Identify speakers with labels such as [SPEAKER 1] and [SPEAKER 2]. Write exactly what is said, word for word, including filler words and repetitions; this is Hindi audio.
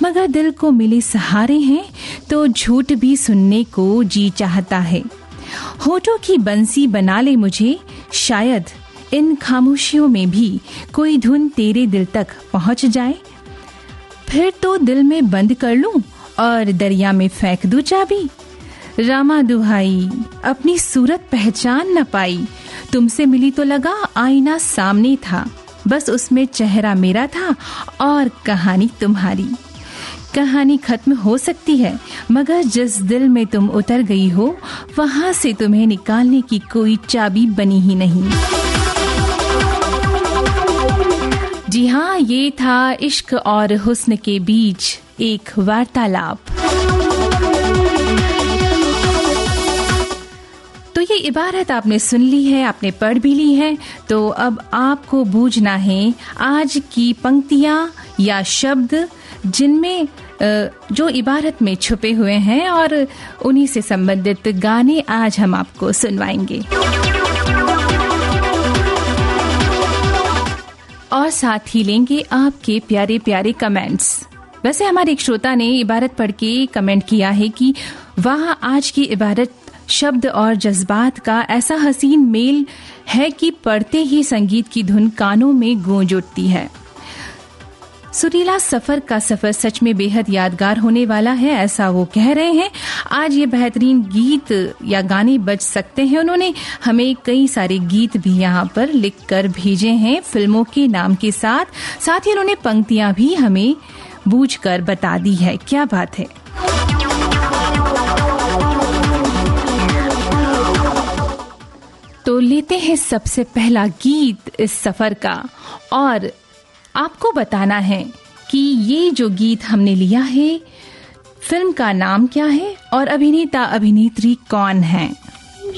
[SPEAKER 1] मगर दिल को मिले सहारे हैं तो झूठ भी सुनने को जी चाहता है। होठों की बंसी बना ले मुझे, शायद इन खामोशियों में भी कोई धुन तेरे दिल तक पहुंच जाए। फिर तो दिल में बंद कर लूं और दरिया में फेंक दूं चाबी। रामा दुहाई, अपनी सूरत पहचान न पाई, तुमसे मिली तो लगा आईना सामने था, बस उसमें चेहरा मेरा था और कहानी तुम्हारी। कहानी खत्म हो सकती है, मगर जिस दिल में तुम उतर गई हो वहां से तुम्हें निकालने की कोई चाबी बनी ही नहीं। जी हाँ, ये था इश्क और हुस्न के बीच एक वार्तालाप। तो ये इबारत आपने सुन ली है, आपने पढ़ भी ली है, तो अब आपको बूझना है आज की पंक्तियां या शब्द जिनमें जो इबारत में छुपे हुए हैं, और उन्हीं से संबंधित गाने आज हम आपको सुनवाएंगे। और साथ ही लेंगे आपके प्यारे प्यारे कमेंट्स। वैसे हमारे एक श्रोता ने इबारत पढ़ के कमेंट किया है कि वाह, आज की इबारत शब्द और जज्बात का ऐसा हसीन मेल है कि पढ़ते ही संगीत की धुन कानों में गूंज उठती है। सुरीला सफर का सफर सच में बेहद यादगार होने वाला है, ऐसा वो कह रहे हैं। आज ये बेहतरीन गीत या गाने बज सकते हैं। उन्होंने हमें कई सारे गीत भी यहाँ पर लिख कर भेजे हैं फिल्मों के नाम के साथ साथ ही उन्होंने पंक्तियां भी हमें बूझ कर बता दी है। क्या बात है। तो लेते हैं सबसे पहला गीत इस सफर का, और आपको बताना है कि ये जो गीत हमने लिया है फिल्म का नाम क्या है और अभिनेता अभिनेत्री कौन है।